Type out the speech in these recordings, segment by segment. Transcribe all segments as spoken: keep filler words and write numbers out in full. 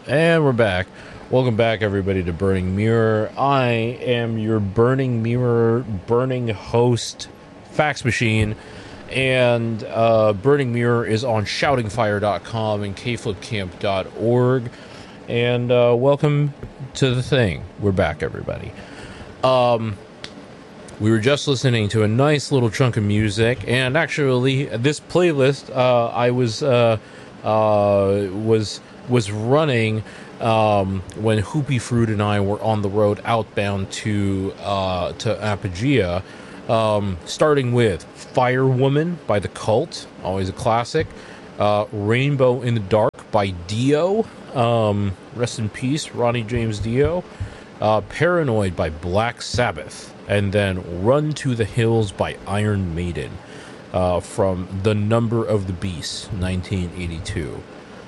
And we're back. Welcome back, everybody, to Burning Mirror. I am your Burning Mirror, burning host, Fax Machine. And uh, Burning Mirror is on shouting fire dot com and k flip camp dot org. And uh, welcome to the thing. We're back, everybody. Um, we were just listening to a nice little chunk of music. And actually, this playlist, uh, I was... Uh, uh, was... was running um, when Hoopy Fruit and I were on the road outbound to uh, to Apogea, um, starting with Firewoman by The Cult, always a classic, uh, Rainbow in the Dark by Dio, um, rest in peace, Ronnie James Dio, uh, Paranoid by Black Sabbath, and then Run to the Hills by Iron Maiden, uh, from The Number of the Beast, nineteen eighty-two.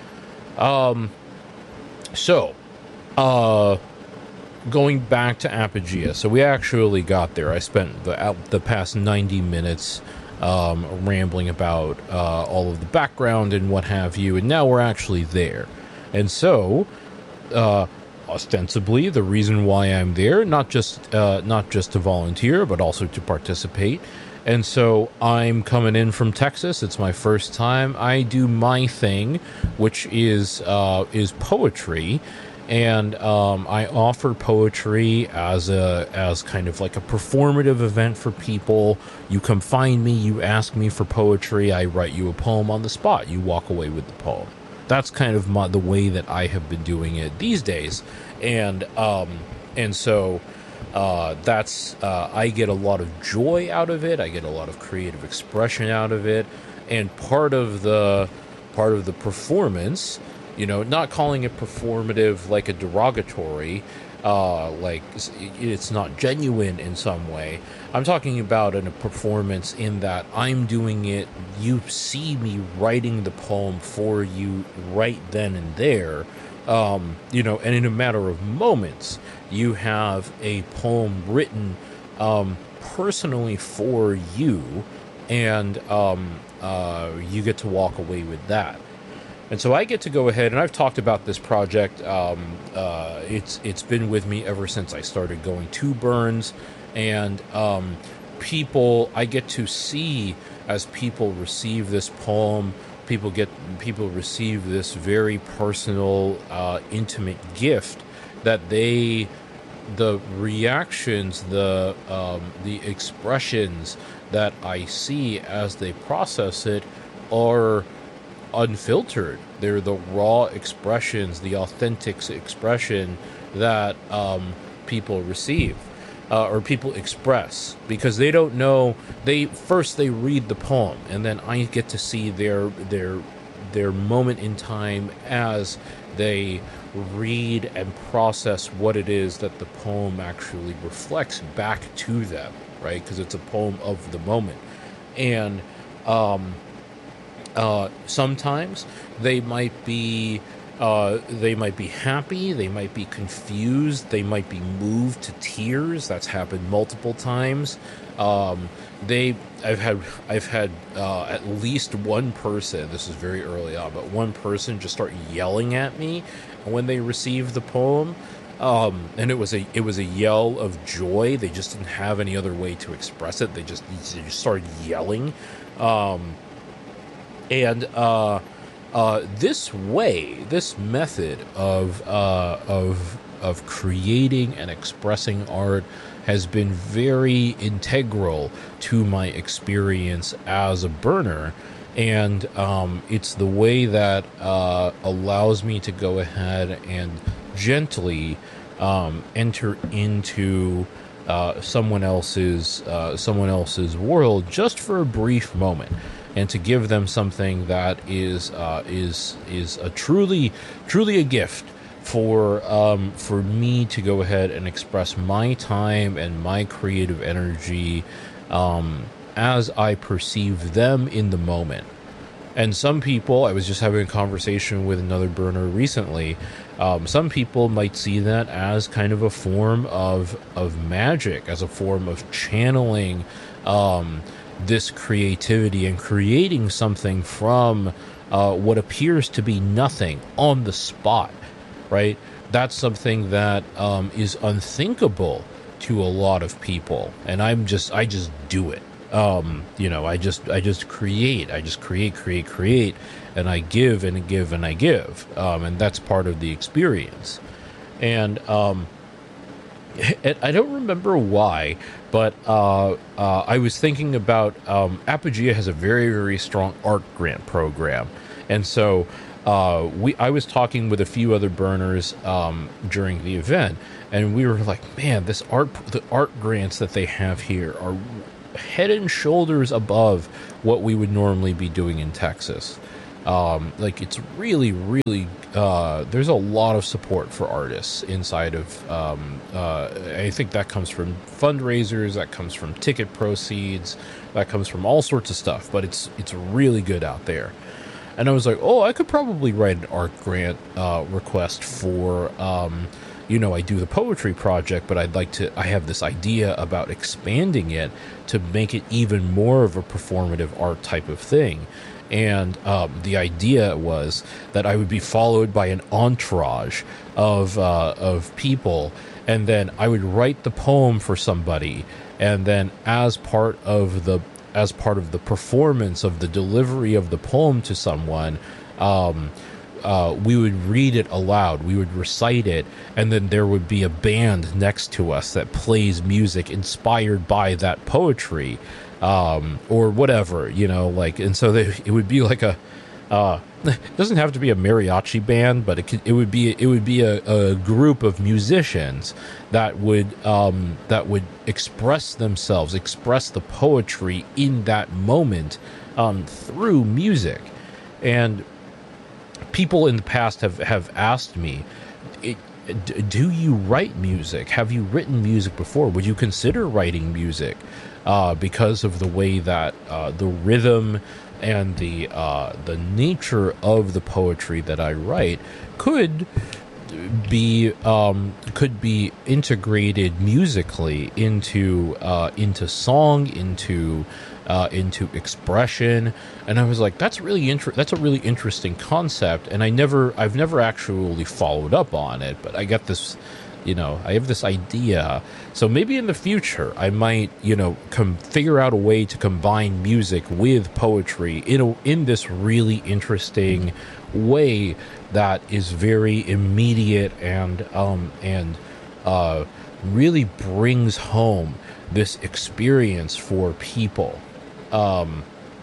Um, so, uh, going back to Apogea, so we actually got there. I spent the out the past ninety minutes, um, rambling about, uh, all of the background and what have you, and now we're actually there. And so, uh, ostensibly, the reason why I'm there, not just, uh, not just to volunteer, but also to participate. And so I'm coming in from Texas. It's my first time. I do my thing, which is uh, is poetry, and um, I offer poetry as a as kind of like a performative event for people. You come find me, you ask me for poetry, I write you a poem on the spot. You walk away with the poem. That's kind of my, the way that I have been doing it these days, and um, and so. Uh, that's uh, I get a lot of joy out of it. I get a lot of creative expression out of it, and part of the part of the performance, you know, not calling it performative like a derogatory, uh, like it's not genuine in some way. I'm talking about in a performance in that I'm doing it. You see me writing the poem for you right then and there. Um, you know, and in a matter of moments, you have a poem written um, personally for you, and um, uh, you get to walk away with that. And so I get to go ahead, and I've talked about this project. Um, uh, it's it's been with me ever since I started going to Burns, and um, people, I get to see as people receive this poem. People get people receive this very personal, uh, intimate gift that they, the reactions, the um, the expressions that I see as they process it are unfiltered. They're the raw expressions, the authentic expression that um, people receive. Uh, or people express, because they don't know. They first they read the poem, and then I get to see their their their moment in time as they read and process what it is that the poem actually reflects back to them, right? Because it's a poem of the moment, and um, uh, sometimes they might be. Uh, they might be happy, they might be confused, they might be moved to tears. That's happened multiple times. Um, they, I've had, I've had uh, at least one person. This is very early on, but one person just start yelling at me when they received the poem, um, and it was a, it was a yell of joy. They just didn't have any other way to express it. They just, they just started yelling, um, and. Uh, Uh, this way, this method of uh, of of creating and expressing art has been very integral to my experience as a burner, and um, it's the way that uh, allows me to go ahead and gently um, enter into uh, someone else's uh, someone else's world just for a brief moment. And to give them something that is uh, is is a truly truly a gift for um, for me to go ahead and express my time and my creative energy um, as I perceive them in the moment. And some people, I was just having a conversation with another burner recently. Um, some people might see that as kind of a form of of magic, as a form of channeling. Um, this creativity and creating something from uh, what appears to be nothing on the spot. right? That's something that um, is unthinkable to a lot of people, and I'm just I just do it. Um, you know, I just I just create, I just create, create, create, and I give and give and I give, um, and that's part of the experience. And um, it, I don't remember why, but uh, uh, I was thinking about um, Apogea has a very very strong art grant program, and so uh, we I was talking with a few other burners um, during the event, and we were like, man, this art the art grants that they have here are head and shoulders above what we would normally be doing in Texas. Um, like it's really, really, uh, there's a lot of support for artists inside of, um, uh, I think that comes from fundraisers, that comes from ticket proceeds, that comes from all sorts of stuff, but it's, it's really good out there. And I was like, oh, I could probably write an art grant, uh, request for, um, you know, I do the poetry project, but I'd like to, I have this idea about expanding it to make it even more of a performative art type of thing. And um, the idea was that I would be followed by an entourage of uh, of people, and then I would write the poem for somebody, and then as part of the as part of the performance of the delivery of the poem to someone, um, uh, we would read it aloud. We would recite it, and then there would be a band next to us that plays music inspired by that poetry. Um, or whatever, you know, like, and so they, it would be like a, uh, it doesn't have to be a mariachi band, but it could, it would be, it would be a, a group of musicians that would, um, that would express themselves, express the poetry in that moment, um, through music. And people in the past have, have asked me, it, do you write music? Have you written music before? Would you consider writing music? Uh, because of the way that uh, the rhythm and the uh, the nature of the poetry that I write could be um, could be integrated musically into uh, into song, into uh, into expression, and I was like, that's really inter- that's a really interesting concept, and I never I've never actually followed up on it, but I get this. You know, I have this idea. So maybe in the future, I might, you know, come figure out a way to combine music with poetry in a, in this really interesting way that is very immediate and um and uh really brings home this experience for people. Um,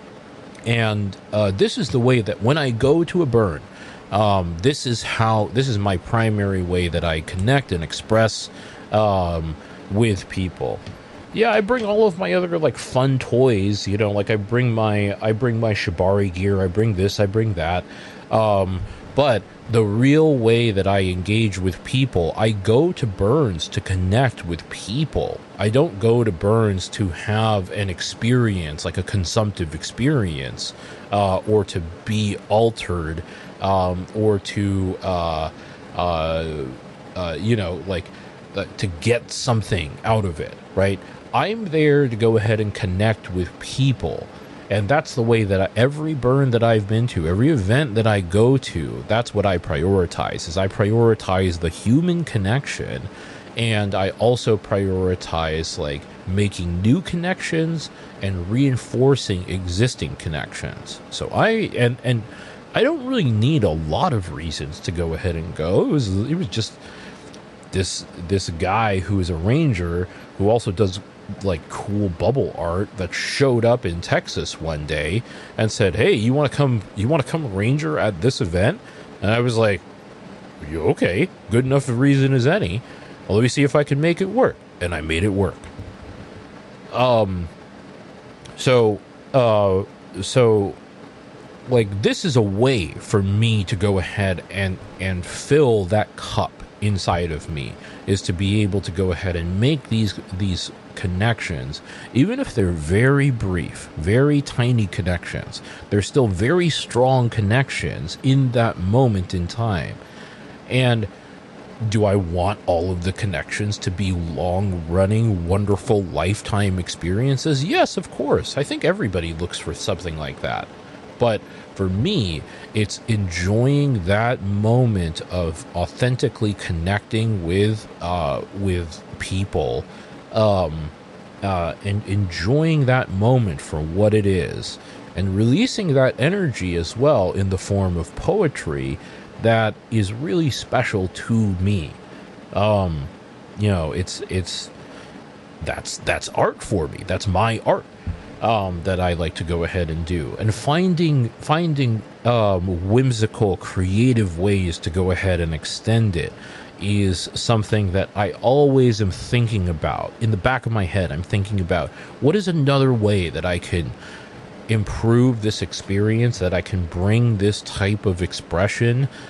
and uh, this is the way that when I go to a burn. Um, this is how, this is my primary way that I connect and express, um, with people. Yeah, I bring all of my other, like, fun toys, you know, like I bring my, I bring my Shibari gear, I bring this, I bring that. Um, but the real way that I engage with people, I go to Burns to connect with people. I don't go to Burns to have an experience, like a consumptive experience, uh, or to be altered. Um, or to, uh, uh, uh, you know, like, uh, to get something out of it, right? I'm there to go ahead and connect with people. And that's the way that I, every burn that I've been to, every event that I go to, that's what I prioritize, is I prioritize the human connection. And I also prioritize, like, making new connections and reinforcing existing connections. So I, and, and, I don't really need a lot of reasons to go ahead and go. It was it was just this this guy who is a ranger who also does like cool bubble art that showed up in Texas one day and said, "Hey, you want to come? You want to come ranger at this event?" And I was like, "Okay, good enough a reason as any. Well, let me see if I can make it work." And I made it work. Um. So, uh, so. Like, this is a way for me to go ahead and, and fill that cup inside of me, is to be able to go ahead and make these these connections, even if they're very brief, very tiny connections. They're still very strong connections in that moment in time. And do I want all of the connections to be long-running, wonderful, lifetime experiences? Yes, of course. I think everybody looks for something like that. But for me, it's enjoying that moment of authentically connecting with uh, with people, um, uh, and enjoying that moment for what it is, and releasing that energy as well in the form of poetry that is really special to me. Um, you know, it's it's that's that's art for me. That's my art, um, that I like to go ahead and do, and finding finding um, whimsical, creative ways to go ahead and extend it is something that I always am thinking about. In the back of my head, I'm thinking about what is another way that I can improve this experience, that I can bring this type of expression